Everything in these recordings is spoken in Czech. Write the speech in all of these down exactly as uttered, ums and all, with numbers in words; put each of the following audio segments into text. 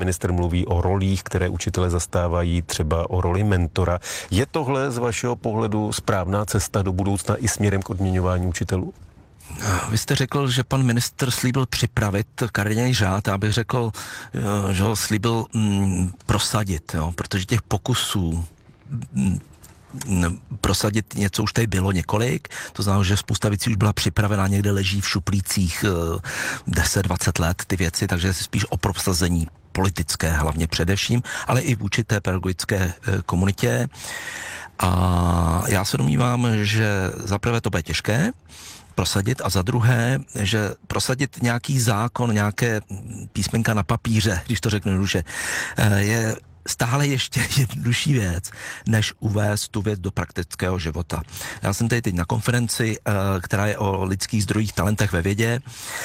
Minister mluví o rolích, které učitelé zastávají, třeba o roli mentora. Je tohle z vašeho pohledu správná cesta do budoucna i směrem k odměňování učitelů? Vy jste řekl, že pan ministr slíbil připravit kariérní řád, já bych řekl, že ho slíbil mm, prosadit, jo, protože těch pokusů mm, prosadit něco už tady bylo několik, to znamená, že spousta věcí už byla připravená, někde leží v šuplících deset dvacet let ty věci, takže je spíš o prosazení politické hlavně především, ale i vůči té pedagogické komunitě. A já se domnívám, že zaprvé to bude těžké prosadit a za druhé, že prosadit nějaký zákon, nějaké písmenka na papíře, když to řeknu jednoduše, je stále ještě jednodušší věc, než uvést tu věc do praktického života. Já jsem tady teď na konferenci, která je o lidských zdrojích, talentech ve vědě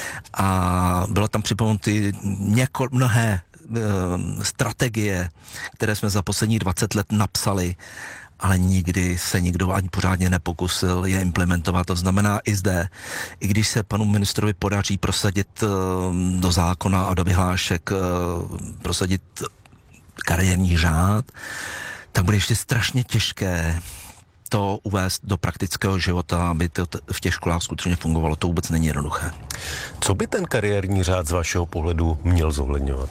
a bylo tam připomenuty něko, mnohé strategie, které jsme za poslední dvacet let napsali, ale nikdy se nikdo ani pořádně nepokusil je implementovat. To znamená i zde, i když se panu ministrovi podaří prosadit do zákona a do vyhlášek prosadit kariérní řád, tak bude ještě strašně těžké to uvést do praktického života, aby to v těch školách skutečně fungovalo. To vůbec není jednoduché. Co by ten kariérní řád z vašeho pohledu měl zohledňovat?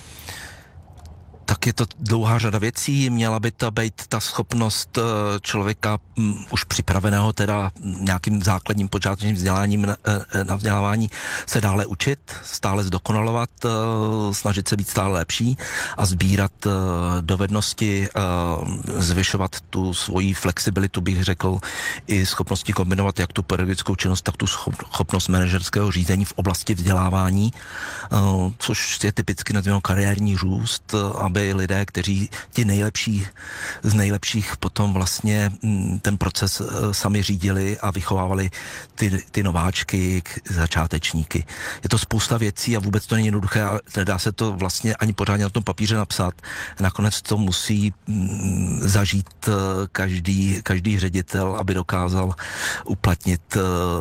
Tak je to dlouhá řada věcí, měla by to být ta schopnost člověka m, už připraveného teda nějakým základním počátečním vzděláním na, na vzdělávání se dále učit, stále zdokonalovat, snažit se být stále lepší a sbírat dovednosti, zvyšovat tu svoji flexibilitu, bych řekl, i schopnosti kombinovat jak tu pedagogickou činnost, tak tu schopnost manažerského řízení v oblasti vzdělávání, což je typicky nazýváno kariérní růst, aby lidé, kteří ti nejlepší z nejlepších potom vlastně ten proces sami řídili a vychovávali ty, ty nováčky, začátečníky. Je to spousta věcí a vůbec to není jednoduché a nedá se to vlastně ani pořádně na tom papíře napsat. Nakonec to musí zažít každý, každý ředitel, aby dokázal uplatnit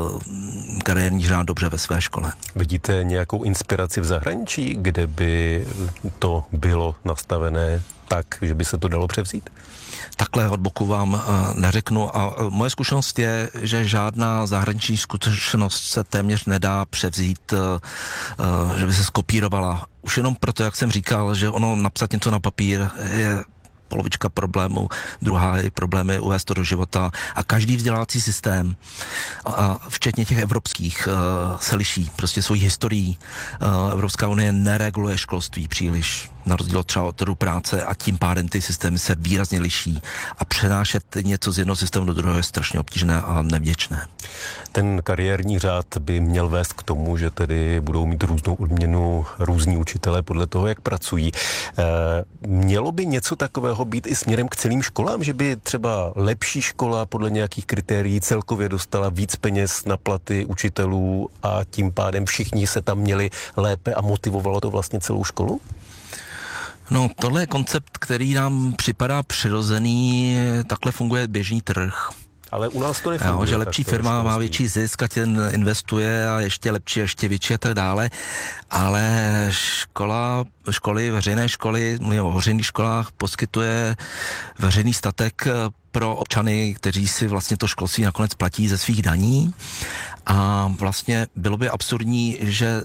kariérní řád dobře ve své škole. Vidíte nějakou inspiraci v zahraničí, kde by to bylo nastavené tak, že by se to dalo převzít? Takhle od boku vám uh, neřeknu a uh, moje zkušenost je, že žádná zahraniční zkušenost se téměř nedá převzít, uh, uh, že by se skopírovala. Už jenom proto, jak jsem říkal, že ono napsat něco na papír je polovička problémů, druhá je problémy uvést to do života a každý vzdělávací systém, a včetně těch evropských, se liší prostě svojí historií. Evropská unie nereguluje školství příliš, na rozdíl třeba od trhu práce a tím pádem ty systémy se výrazně liší a přenášet něco z jednoho systému do druhého je strašně obtížné a nevděčné. Ten kariérní řád by měl vést k tomu, že tedy budou mít různou odměnu různí učitelé podle toho, jak pracují. E, mělo by něco takového být i směrem k celým školám, že by třeba lepší škola podle nějakých kritérií celkově dostala víc peněz na platy učitelů a tím pádem všichni se tam měli lépe a motivovalo to vlastně celou školu? No, tohle je koncept, který nám připadá přirozený, takhle funguje běžný trh. Ale u nás to nefunguje. Jo, že lepší firma má větší zisk a ten investuje a ještě lepší, ještě větší a tak dále, ale škola, školy, veřejné školy, o veřejných školách poskytuje veřejný statek pro občany, kteří si vlastně to školství nakonec platí ze svých daní a vlastně bylo by absurdní, že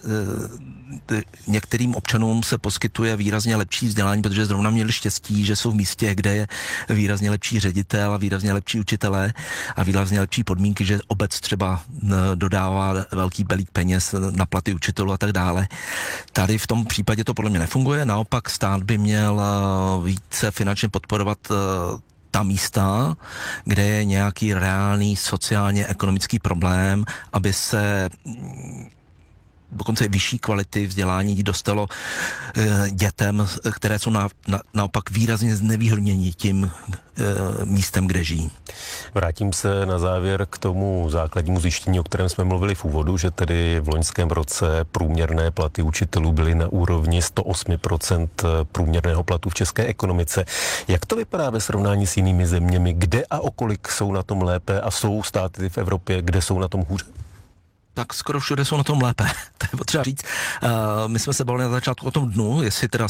některým občanům se poskytuje výrazně lepší vzdělání, protože zrovna měli štěstí, že jsou v místě, kde je výrazně lepší ředitel a výrazně lepší učitelé a výrazně lepší podmínky, že obec třeba dodává velký balík peněz na platy učitelů a tak dále. Tady v tom případě to podle mě nefunguje, naopak stát by měl více finančně podporovat ta místa, kde je nějaký reálný sociálně ekonomický problém, aby se dokonce vyšší kvality vzdělání dostalo e, dětem, které jsou na, na, naopak výrazně znevýhodněni tím e, místem, kde žijí. Vrátím se na závěr k tomu základnímu zjištění, o kterém jsme mluvili v úvodu, že tedy v loňském roce průměrné platy učitelů byly na úrovni sto osm procent průměrného platu v české ekonomice. Jak to vypadá ve srovnání s jinými zeměmi? Kde a okolik jsou na tom lépe a jsou státy v Evropě, kde jsou na tom hůře? Tak skoro všude jsou na tom lépe. To je potřeba říct. Uh, my jsme se bavili na začátku o tom dnu, jestli teda